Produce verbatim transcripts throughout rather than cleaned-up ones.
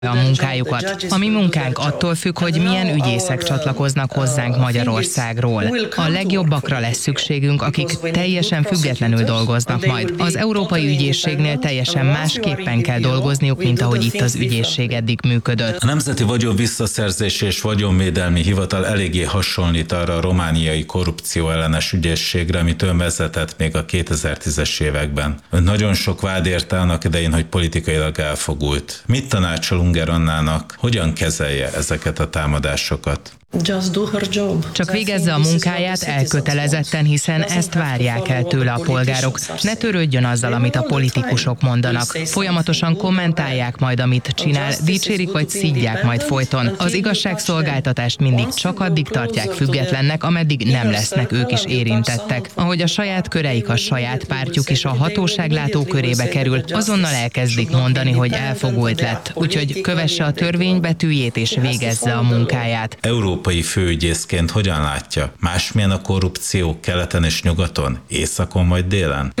a munkájukat. A mi munkánk attól függ, hogy milyen ügyészek csatlakoznak hozzánk Magyarországról. A legjobbakra lesz szükségünk, akik teljesen függetlenül dolgoznak majd. Az Európai Ügyészségnél teljesen másképpen kell dolgozniuk, mint ahogy itt az ügyészség eddig működött. A Nemzeti Vagyon Visszaszerzési és Vagyonvédelmi Hivatal eléggé hasonlít arra a romániai korrupció ellenes ügyészségre, amit ön vezetett még a kétezer-tízes években. Ön nagyon sok vád érte annak idején, hogy politikailag elfogult. Mit tanácsol Unger Annának, hogyan kezelje ezeket a támadásokat? Csak végezze a munkáját elkötelezetten, hiszen ezt várják el tőle a polgárok. Ne törődjön azzal, amit a politikusok mondanak. Folyamatosan kommentálják majd, amit csinál, dicsérik vagy szidják majd folyton. Az igazságszolgáltatást mindig csak addig tartják függetlennek, ameddig nem lesznek ők is érintettek. Ahogy a saját köreik, a saját pártjuk is a hatóság látókörébe kerül, azonnal elkezdik mondani, hogy elfogult lett. Úgyhogy kövesse a törvény betűjét és végezze a munkáját. Európai főügyészként hogyan látja? Másmilyen a korrupció keleten és nyugaton, északon vagy délen?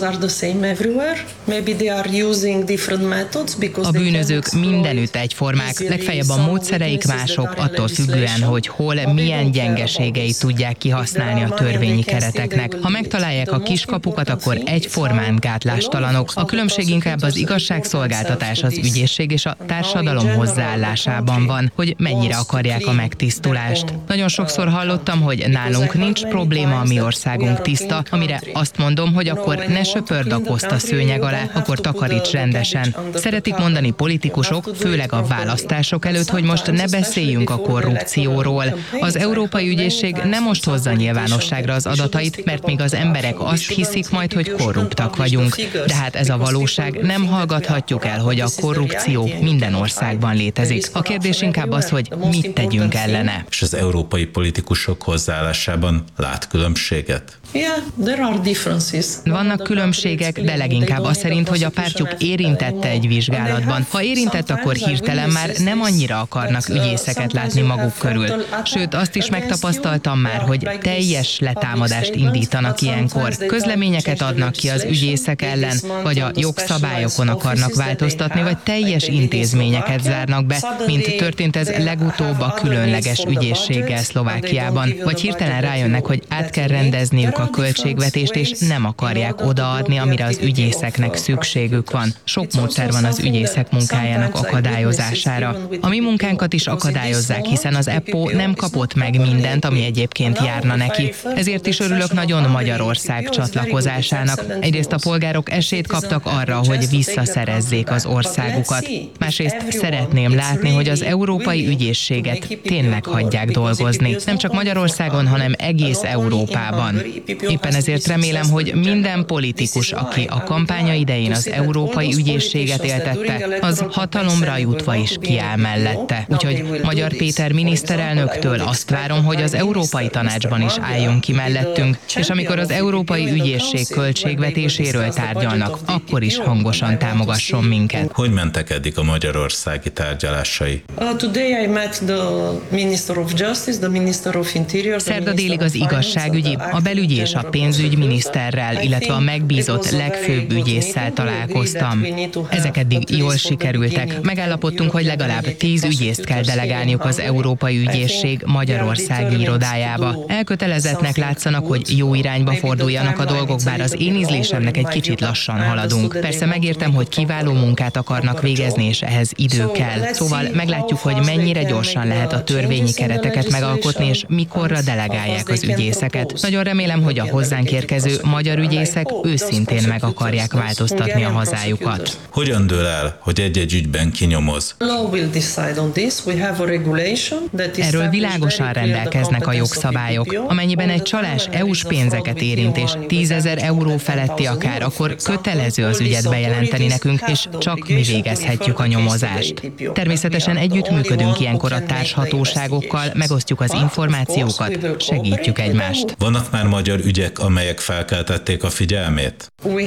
A bűnözők mindenütt egyformák, legfeljebb a módszereik mások, attól függően, hogy hol, milyen gyengeségeit tudják kihasználni a törvényi kereteknek. Ha megtalálják a kiskapukat, akkor egyformán gátlástalanok. A különbség inkább az igazságszolgáltatás, az ügyészség és a társadalom hozzáállásában van, hogy mennyire akarják a megtisztulást. Nagyon sokszor hallottam, hogy nálunk nincs probléma, a mi országunk tiszta, amire azt mondom, hogy akkor ne söpörd a koszt a szőnyeg alá, akkor takaríts rendesen. Szeretik mondani politikusok, főleg a választások előtt, hogy most ne beszéljünk a korrupcióról. Az Európai Ügyészség nem most hozza nyilvánosságra az adatait, mert még az emberek azt hiszik majd, hogy korruptak vagyunk. De hát ez a valóság, nem hallgathatjuk el, hogy a korrupció minden országban létezik. A kérdés inkább az, hogy mit tegyünk ellene. És az európai politikusok hozzáállásában lát különbséget? Vannak különbségek, de leginkább az szerint, hogy a pártjuk érintette egy vizsgálatban. Ha érintett, akkor hirtelen már nem annyira akarnak ügyészeket látni maguk körül. Sőt, azt is megtapasztaltam már, hogy teljes letámadást indítanak ilyenkor. Közleményeket adnak ki az ügyészek ellen, vagy a jogszabályokon akarnak változtatni, vagy teljes intézményeket zárnak be, mint történt ez legutóbb a különleges ügyészséggel Szlovákiában. Vagy hirtelen rájönnek, hogy át kell rendezniük a költségvetést, és nem akarják odaadni, amire az ügyészeknek szükségük van. Sok módszer van az ügyészek munkájának akadályozására. A mi munkánkat is akadályozzák, hiszen az E P O nem kapott meg mindent, ami egyébként járna neki. Ezért is örülök nagyon Magyarország csatlakozásának. Egyrészt a polgárok esélyt kaptak arra, hogy visszaszerezzék az országukat. Másrészt szeretném látni, hogy az Európai Ügyészséget tényleg hagyják dolgozni. Nem csak Magyarországon, hanem egész Európában. Éppen ezért remélem, hogy minden politikus, aki a kampánya idején az Európai Ügyészséget éltette, az hatalomra jutva is kiáll mellette. Úgyhogy Magyar Péter miniszterelnöktől azt várom, hogy az Európai Tanácsban is álljon ki mellettünk, és amikor az Európai Ügyészség költségvetéséről tárgyalnak, akkor is hangosan támogasson minket. Hogy mentek eddig a magyarországi tárgyalásai? Szerda délig az igazságügyi, a belügyi és a pénzügyminiszterrel, illetve a megbízott legfőbb ügyésszel találkoztam. Ezek eddig jól sikerültek. Megállapodtunk, hogy legalább tíz ügyészt kell delegálniuk az Európai Ügyészség magyarországi irodájába. Elkötelezettnek látszanak, hogy jó irányba forduljanak a dolgok, bár az én ízlésemnek egy kicsit lassan haladunk. Persze megértem, hogy kiváló munkát akarnak végezni, és ehhez idő kell. Szóval meglátjuk, hogy mennyire gyorsan lehet a törvényi kereteket megalkotni, és mikorra delegálják az ügyészeket. Nagyon remélem, hogy a hozzánk érkező magyar ügyészek őszintén meg akarják változtatni a hazájukat. Hogyan dől el, hogy egy-egy ügyben kinyomoz? Erről világosan rendelkeznek a jogszabályok. Amennyiben egy csalás é u-s pénzeket érint, és tízezer euró feletti akár, akkor kötelező az ügyet bejelenteni nekünk, és csak mi végezhetjük a nyomozást. Természetesen együttműködünk ilyenkor a társhatóságokkal, másokkal, megosztjuk az információkat, segítjük egymást. Vannak már magyar ügyek, amelyek felkeltették a figyelmét?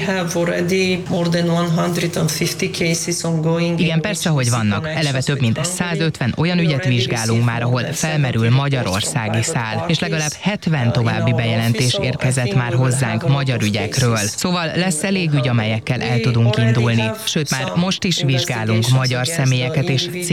Igen, persze, hogy vannak. Eleve több mint százötven olyan ügyet vizsgálunk már, ahol felmerül magyarországi szál, és legalább hetven további bejelentés érkezett már hozzánk magyar ügyekről. Szóval lesz elég ügy, amelyekkel el tudunk indulni. Sőt, már most is vizsgálunk magyar személyeket és